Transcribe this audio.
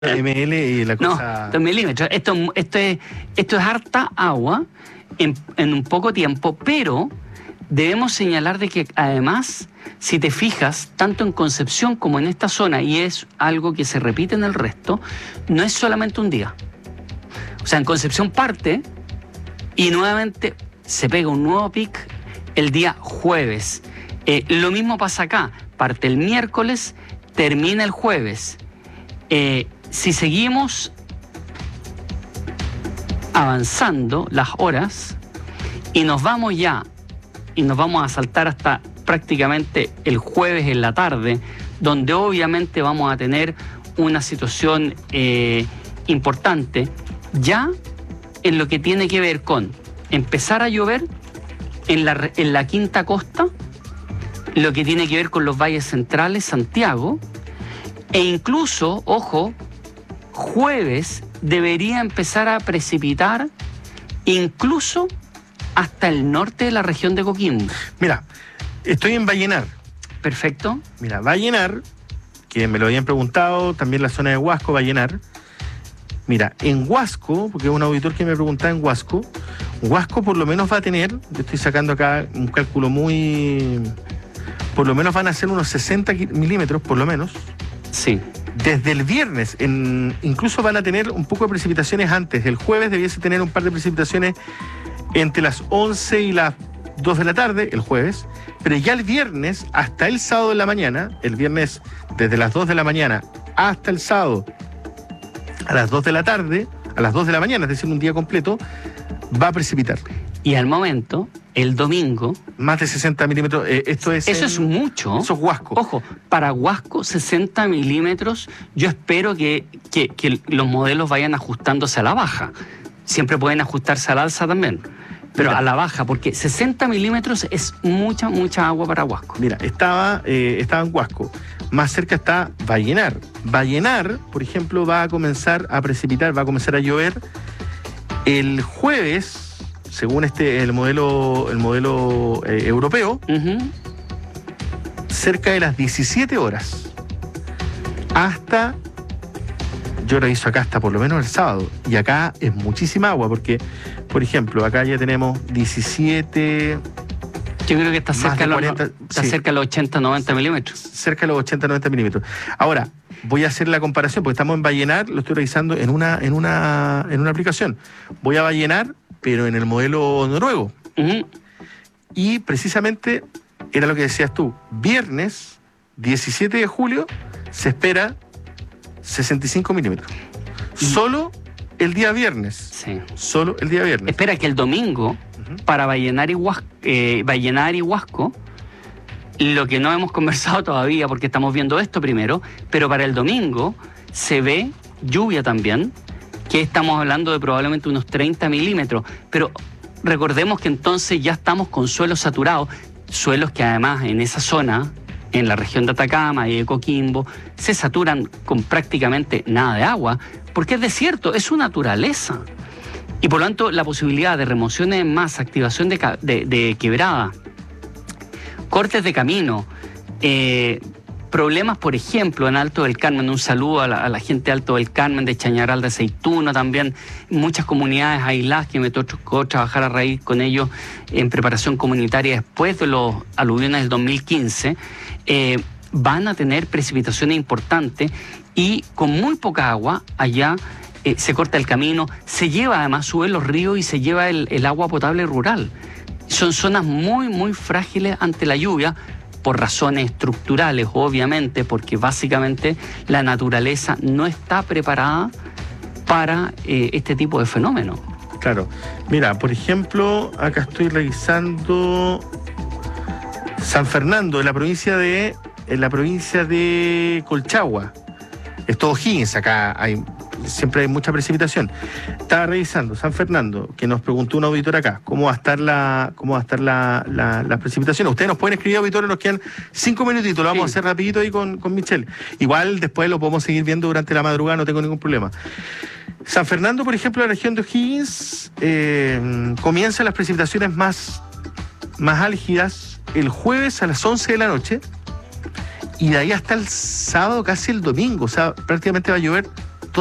ml y la cosa... No, 2 milímetros. Esto es harta agua en un poco tiempo, pero debemos señalar de que además, si te fijas, tanto en Concepción como en esta zona, y es algo que se repite en el resto, no es solamente un día. O sea, en Concepción parte y nuevamente se pega un nuevo pic el día jueves. Lo mismo pasa acá, parte el miércoles, termina el jueves. Si seguimos avanzando las horas y nos vamos a saltar hasta prácticamente el jueves en la tarde, donde obviamente vamos a tener una situación importante, ya en lo que tiene que ver con empezar a llover en la quinta costa, lo que tiene que ver con los valles centrales, Santiago, e incluso, ojo, jueves debería empezar a precipitar incluso hasta el norte de la región de Coquimbo. Mira, estoy en Vallenar. Perfecto. Mira, Vallenar, que me lo habían preguntado, también la zona de Huasco, Vallenar. Mira, en Huasco, porque es un auditor que me preguntaba en Huasco por lo menos va a tener, yo estoy sacando acá un cálculo por lo menos van a ser unos 60 milímetros, por lo menos. Sí. Desde el viernes, incluso van a tener un poco de precipitaciones antes. El jueves debiese tener un par de precipitaciones entre las 11 y las 2 de la tarde, el jueves. Pero ya el viernes, hasta el sábado de la mañana, el viernes desde las 2 de la mañana hasta el sábado a las 2 de la tarde, a las 2 de la mañana, es decir, un día completo, va a precipitar. Y al momento, el domingo... Más de 60 milímetros, Eso es mucho. Eso es Huasco. Ojo, para Huasco, 60 milímetros, yo espero que los modelos vayan ajustándose a la baja. Siempre pueden ajustarse al alza también, pero mira, a la baja, porque 60 milímetros es mucha agua para Huasco. Mira, estaba en Huasco. Más cerca está Vallenar. Vallenar, por ejemplo, va a comenzar a precipitar, va a comenzar a llover el jueves, según el modelo europeo, cerca de las 17 horas. Hasta, yo reviso acá hasta por lo menos el sábado. Y acá es muchísima agua, porque, por ejemplo, acá ya tenemos 17... Yo creo que está cerca de los 80-90 milímetros. Cerca de los 80-90 milímetros. Ahora, voy a hacer la comparación, porque estamos en Vallenar, lo estoy revisando en una aplicación. Voy a Vallenar, pero en el modelo noruego. Y precisamente, era lo que decías tú, viernes 17 de julio se espera 65 milímetros. Solo el día viernes. Sí. Solo el día viernes. Espera que el domingo, para Vallenar y Huasco, lo que no hemos conversado todavía, porque estamos viendo esto primero, pero para el domingo se ve lluvia también, que estamos hablando de probablemente unos 30 milímetros, pero recordemos que entonces ya estamos con suelos saturados, suelos que además en esa zona, en la región de Atacama y de Coquimbo, se saturan con prácticamente nada de agua, porque es desierto, es su naturaleza. Y por lo tanto, la posibilidad de remociones en masa, activación de quebrada, cortes de camino, problemas, por ejemplo, en Alto del Carmen. Un saludo a la gente de Alto del Carmen, de Chañaral, de Aceituno también. Muchas comunidades aisladas que me tocó trabajar a raíz con ellos en preparación comunitaria después de los aluviones del 2015. Van a tener precipitaciones importantes y con muy poca agua allá. Se corta el camino, se lleva además, suben los ríos y se lleva el agua potable rural. Son zonas muy frágiles ante la lluvia, por razones estructurales, obviamente, porque básicamente la naturaleza no está preparada para este tipo de fenómenos. Claro. Mira, por ejemplo, acá estoy revisando San Fernando, en la provincia de Colchagua. Es todo O'Higgins, acá siempre hay mucha precipitación. Estaba revisando San Fernando, que nos preguntó un auditor acá, cómo va a estar la precipitación. Ustedes nos pueden escribir, auditores, nos quedan 5 minutitos, lo vamos a hacer rapidito ahí con Michelle. Igual después lo podemos seguir viendo durante la madrugada, no tengo ningún problema. San Fernando, por ejemplo, la región de O'Higgins, comienzan las precipitaciones más álgidas el jueves a las 11 de la noche, y de ahí hasta el sábado, casi el domingo. O sea, prácticamente va a llover